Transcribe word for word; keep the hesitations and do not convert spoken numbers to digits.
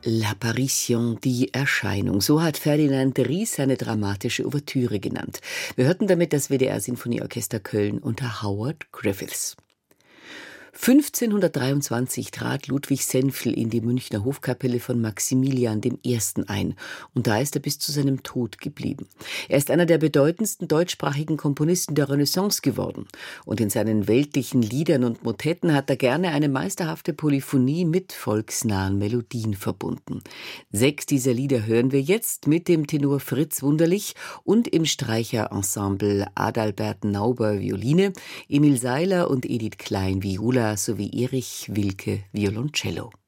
L'Apparition, die Erscheinung. So hat Ferdinand de Ries seine dramatische Ouvertüre genannt. Wir hörten damit das W D R-Sinfonieorchester Köln unter Howard Griffiths. fünfzehnhundertdreiundzwanzig trat Ludwig Senfl in die Münchner Hofkapelle von Maximilian der Erste. ein und da ist er bis zu seinem Tod geblieben. Er ist einer der bedeutendsten deutschsprachigen Komponisten der Renaissance geworden und in seinen weltlichen Liedern und Motetten hat er gerne eine meisterhafte Polyphonie mit volksnahen Melodien verbunden. Sechs dieser Lieder hören wir jetzt mit dem Tenor Fritz Wunderlich und im Streicherensemble Adalbert Nauber Violine, Emil Seiler und Edith Klein Viola sowie Erich Wilke Violoncello.